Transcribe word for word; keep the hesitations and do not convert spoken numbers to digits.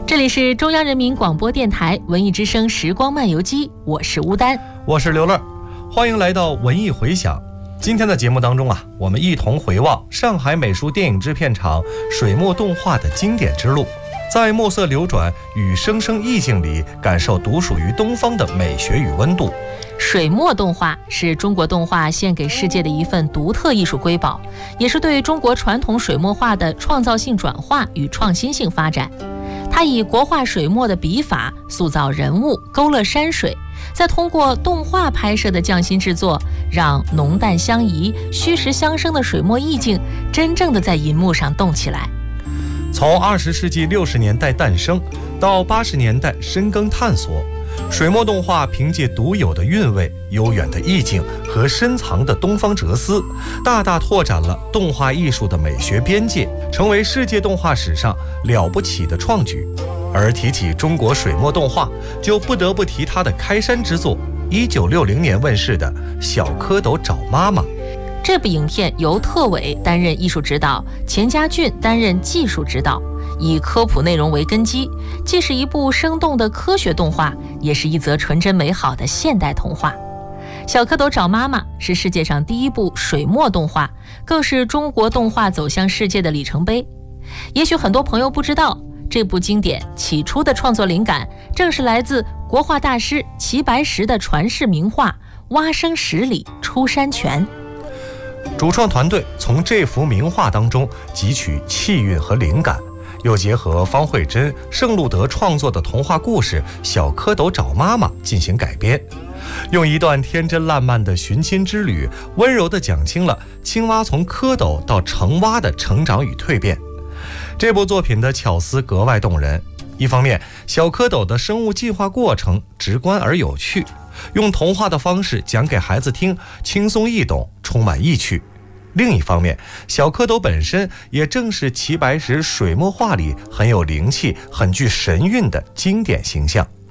这里是中央人民广播电台文艺之声时光漫游记，我是乌丹， 我是刘乐，欢迎来到文艺回响。今天的节目当中啊，我们一同回望上海美术电影制片厂水墨动画的经典之路，在墨色流转与生生意境里，感受独属于东方的美学与温度。 水墨动画是中国动画献给世界的一份独特艺术瑰宝，也是对中国传统水墨画的创造性转化与创新性发展。它以国画水墨的笔法塑造人物，勾勒山水，再通过动画拍摄的匠心制作，让浓淡相宜、虚实相生的水墨意境真正的在银幕上动起来。 从二十世纪六十年代诞生到八十年代深耕探索，水墨动画凭借独有的韵味、悠远的意境和深藏的东方哲思，大大拓展了动画艺术的美学边界，成为世界动画史上了不起的创举。而提起中国水墨动画，就不得不提它的开山之作，一九六零年问世的《小蝌蚪找妈妈》。 这部影片由特伟担任艺术指导，钱家俊担任技术指导，以科普内容为根基，既是一部生动的科学动画，也是一则纯真美好的现代童话。小蝌蚪找妈妈是世界上第一部水墨动画，更是中国动画走向世界的里程碑。也许很多朋友不知道，这部经典起初的创作灵感正是来自国画大师齐白石的传世名画《蛙声十里出山泉》。 主创团队从这幅名画当中汲取气韵和灵感，又结合方慧珍、盛路德创作的童话故事《小蝌蚪找妈妈》进行改编，用一段天真烂漫的寻亲之旅，温柔地讲清了青蛙从蝌蚪到成蛙的成长与蜕变。这部作品的巧思格外动人，一方面小蝌蚪的生物进化过程直观而有趣，用童话的方式讲给孩子听，轻松易懂，充满意趣。另一方面，小蝌蚪本身也正是齐白石水墨画里很有灵气、很具神韵的经典形象。